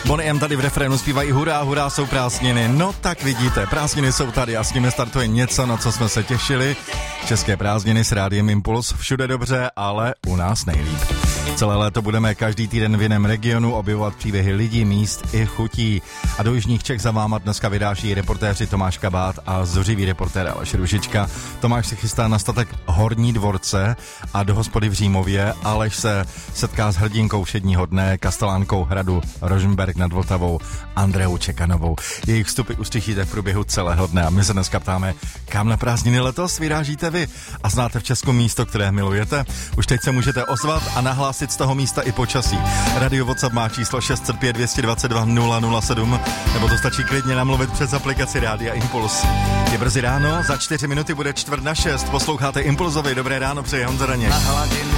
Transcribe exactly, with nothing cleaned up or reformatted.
Bonnie M tady v refrénu zpívají hurá, hurá, jsou prázdniny. No tak vidíte, prázdniny jsou tady a s nimi startuje něco, na co jsme se těšili. České prázdniny s Rádiem Impuls, všude dobře, ale u nás nejlíp. Celé léto budeme každý týden v jiném regionu objevovat příběhy lidí, míst i chutí. A do jižních Čech za váma dneska vydáší reportéři Tomáš Kabát a zuřivý reportér Aleš Ružička. Tomáš se chystá na statek Horní Dvorce a do hospody v Římově. Aleš se setká s hrdinkou všedního dne, kastelánkou hradu Rožmberk nad Vltavou, Andreou Čekanovou. Jejich vstupy uslyšíte v průběhu celého dne a my se dneska ptáme, kam na prázdniny letos vyrážíte vy a znáte v Česku místo, které milujete? Už teď se můžete ozvat a nahlásit z toho místa i počasí. Radio WhatsApp má číslo šest set pět dvě dva dva nula nula sedm, nebo to stačí klidně namluvit přes aplikaci Rádia Impuls. Je brzy ráno, za čtyři minuty bude čtvrt na šest. Posloucháte Impulzovi, dobré ráno, přeji Honza Daněk.